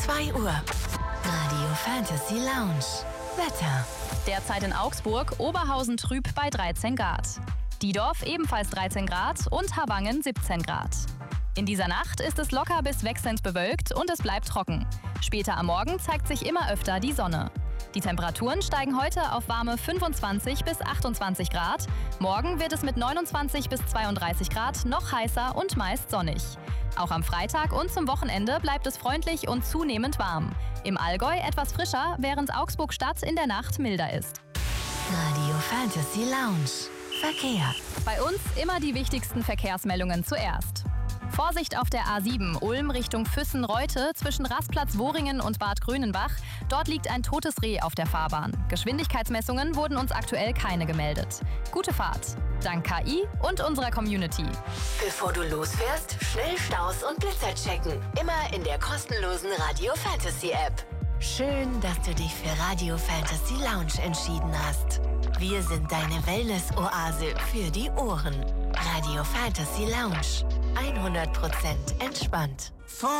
2 Uhr. Radio Fantasy Lounge. Wetter. Derzeit in Augsburg, Oberhausen trüb bei 13 Grad. Diedorf ebenfalls 13 Grad und Harwangen 17 Grad. In dieser Nacht ist es locker bis wechselnd bewölkt und es bleibt trocken. Später am Morgen zeigt sich immer öfter die Sonne. Die Temperaturen steigen heute auf warme 25 bis 28 Grad. Morgen wird es mit 29 bis 32 Grad noch heißer und meist sonnig. Auch am Freitag und zum Wochenende bleibt es freundlich und zunehmend warm. Im Allgäu etwas frischer, während Augsburg-Stadt in der Nacht milder ist. Radio Fantasy Lounge. Verkehr. Bei uns immer die wichtigsten Verkehrsmeldungen zuerst. Vorsicht auf der A7 Ulm Richtung Füssen-Reute zwischen Rastplatz Woringen und Bad Grünenbach. Dort liegt ein totes Reh auf der Fahrbahn. Geschwindigkeitsmessungen wurden uns aktuell keine gemeldet. Gute Fahrt. Dank KI und unserer Community. Bevor du losfährst, schnell Staus und Blitzer checken. Immer in der kostenlosen Radio Fantasy App. Schön, dass du dich für Radio Fantasy Lounge entschieden hast. Wir sind deine Wellness-Oase für die Ohren. Radio Fantasy Lounge. 100% entspannt.